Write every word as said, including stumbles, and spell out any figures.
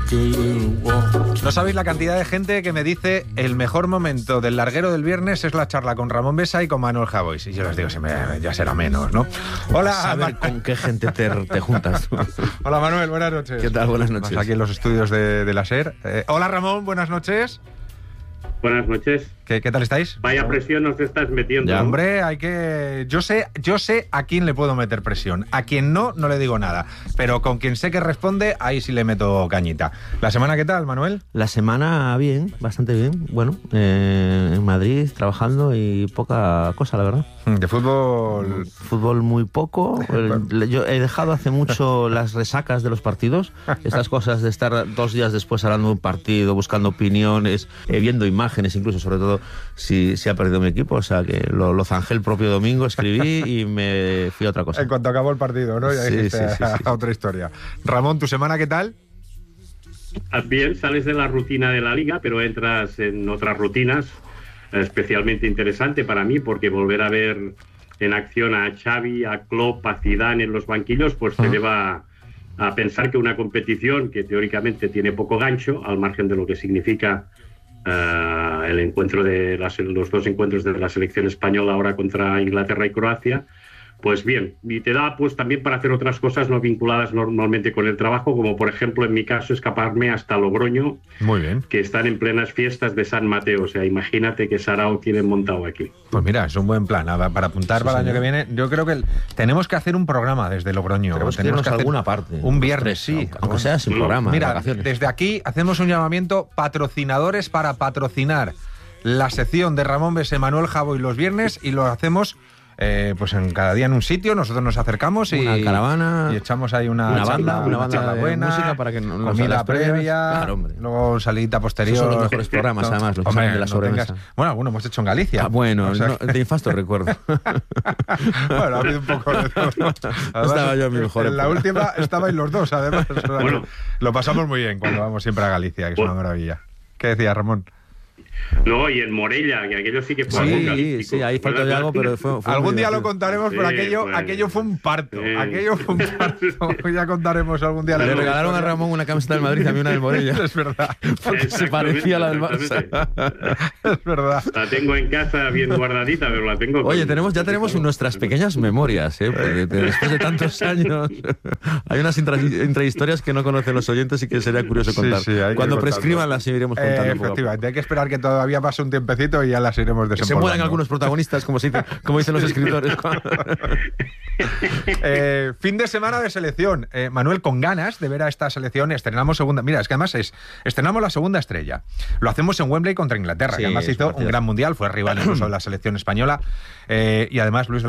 No sabéis la cantidad de gente que me dice el mejor momento del larguero del viernes es la charla con Ramón Besa y con Manuel Javois. Y yo les digo, si me, ya será menos, ¿no? Hola. A ver con qué gente te, te juntas. Hola Manuel, buenas noches. ¿Qué tal? Buenas noches. Aquí en los estudios de, de la SER. Eh, hola Ramón, buenas noches. Buenas noches. ¿Qué, qué tal estáis? Vaya presión nos estás metiendo. Ya, hombre, hay que... Yo sé, yo sé a quién le puedo meter presión. A quien no, no le digo nada. Pero con quien sé que responde, ahí sí le meto cañita. ¿La semana qué tal, Manuel? La semana bien, bastante bien. Bueno, eh, en Madrid trabajando y poca cosa, la verdad. De fútbol... Fútbol muy poco. El, yo he dejado hace mucho las resacas de los partidos. Estas cosas de estar dos días después hablando de un partido, buscando opiniones, eh, viendo imágenes, incluso, sobre todo si, si ha perdido mi equipo. O sea que lo, lo zanjé el propio domingo, escribí y me fui a otra cosa. En cuanto acabó el partido, ¿no? Ya Sí, dijiste sí, sí, sí. a otra historia. Ramón, ¿tu semana qué tal? Bien, sales de la rutina de la Liga, pero entras en otras rutinas, especialmente interesante para mí, porque volver a ver en acción a Xavi, a Klopp, a Zidane en los banquillos, pues te uh-huh. lleva a pensar que una competición que teóricamente tiene poco gancho, al margen de lo que significa uh, el encuentro de las, los dos encuentros de la selección española ahora contra Inglaterra y Croacia, pues bien, y te da pues también para hacer otras cosas no vinculadas normalmente con el trabajo, como por ejemplo en mi caso escaparme hasta Logroño. Muy bien. Que están en plenas fiestas de San Mateo, o sea, imagínate que sarao tienen montado aquí. Pues mira, es un buen plan, para apuntar sí, para el año que viene. Yo creo que el, tenemos que hacer un programa desde Logroño. Tenemos, tenemos que hacer alguna parte. Un viernes, tres, sí. Aunque, aunque sea sin programa, mira, de vacaciones. Desde aquí hacemos un llamamiento, patrocinadores para patrocinar la sección de Ramón Besa, Manuel Javois los viernes, y lo hacemos... Eh, pues en cada día en un sitio, nosotros nos acercamos y, una caravana, y echamos ahí una, una charla, banda, una banda de buena, música para que no comida previa, claro, hombre. Luego salidita posterior. Esos son los mejores programas, no, además, los hombre, de la sobremesa. No tengas... Bueno, algunos hemos hecho en Galicia. Ah, bueno, o sea, no, de infasto recuerdo. Bueno, ha habido un poco de todo. Además, estaba yo en mi mejor En la última estabais los dos, además. Bueno. Lo pasamos muy bien cuando vamos siempre a Galicia, que es una maravilla. ¿Qué decía Ramón? No, y en Morella, que aquello sí que fue sí, algo Sí, sí, ahí faltó de algo, pero fue, fue algún día divertido. Lo contaremos, pero sí, aquello, bueno, aquello fue un parto. sí. Aquello fue un parto. Ya contaremos algún día. Le la regalaron historia. a Ramón una camiseta del Madrid, a mí una del Morella. Es verdad. Porque se parecía a la del Barça. Es verdad. La tengo en casa bien guardadita, pero la tengo... Oye, con... tenemos, ya tenemos nuestras pequeñas memorias, ¿eh? Porque después de tantos años hay unas intra, intrahistorias que no conocen los oyentes y que sería curioso contar. Sí, sí, Cuando que prescriban las iremos contando. Eh, efectivamente, hay que esperar que todavía pase un tiempecito y ya las iremos desempolvando. Que se mueran algunos protagonistas, como, se dice, como dicen los escritores. eh, fin de semana de selección. Eh, Manuel, con ganas de ver a esta selección, estrenamos segunda... Mira, es que además es estrenamos la segunda estrella. Lo hacemos en Wembley contra Inglaterra, sí, que además hizo un gran mundial, fue rival incluso de la selección española. Eh, y además Luis